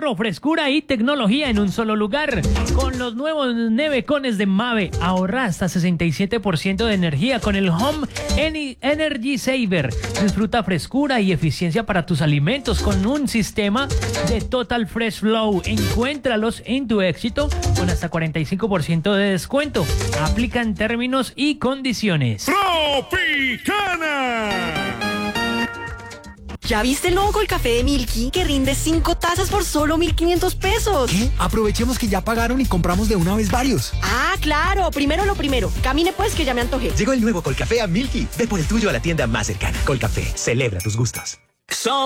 ahorro, frescura y tecnología en un solo lugar. Con los nuevos nevecones de Mave, ahorra hasta 67% de energía con el Home Energy Saver. Disfruta frescura y eficiencia para tus alimentos con un sistema de Total Fresh Flow. Encuéntralos en tu Éxito con hasta 45% de descuento. Aplican términos y condiciones. ¡Tropicana! ¿Ya viste el nuevo Colcafé de Milky que rinde 5 tazas por solo 1.500 pesos? ¿Qué? Aprovechemos que ya pagaron y compramos de una vez varios. Ah, claro. Primero lo primero. Camine pues que ya me antojé. Llegó el nuevo Colcafé a Milky. Ve por el tuyo a la tienda más cercana. Colcafé, celebra tus gustos.